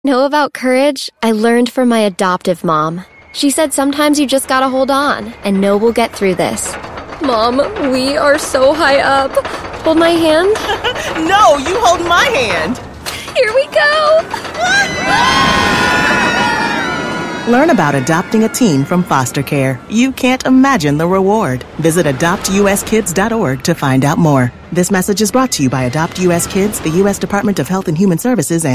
Know about courage? I learned from my adoptive mom. She said sometimes you just gotta hold on and know we'll get through this. Mom, we are so high up. Hold my hand? No, you hold my hand. Here we go. Learn about adopting a teen from foster care. You can't imagine the reward. Visit adoptuskids.org to find out more. This message is brought to you by Adopt US Kids, the U.S. Department of Health and Human Services, and